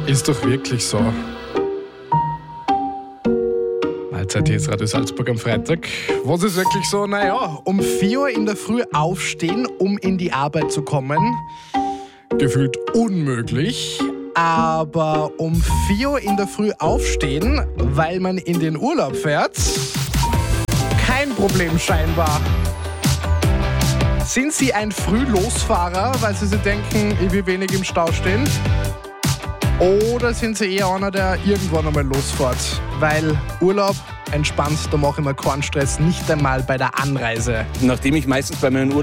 Ist doch wirklich so. Mahlzeit, hier ist Radio Salzburg am Freitag. Was ist wirklich so? Naja, um 4 Uhr in der Früh aufstehen, um in die Arbeit zu kommen. Gefühlt unmöglich. Aber um 4 Uhr in der Früh aufstehen, weil man in den Urlaub fährt, kein Problem scheinbar. Sind Sie ein Frühlosfahrer, weil Sie sich denken, ich will wenig im Stau stehen? Oder sind Sie eher einer, der irgendwann einmal losfährt? Weil Urlaub, entspannt, da mache ich mir keinen Stress, nicht einmal bei der Anreise. Nachdem ich meistens bei meinen